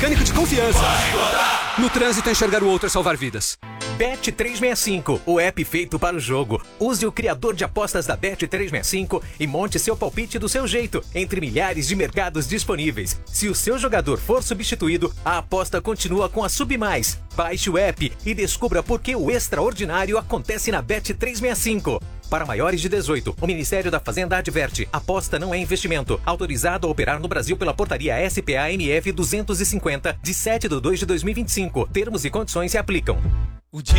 mecânico de confiança. No trânsito, enxergar o outro é salvar vidas. Bet365, o app feito para o jogo. Use o criador de apostas da Bet365 e monte seu palpite do seu jeito, entre milhares de mercados disponíveis. Se o seu jogador for substituído, a aposta continua com a Submais. Baixe o app e descubra por que o extraordinário acontece na Bet365. Para maiores de 18, o Ministério da Fazenda adverte: aposta não é investimento. Autorizado a operar no Brasil pela portaria SPA-MF 250, de 7/2/2025. Termos e condições se aplicam. O dia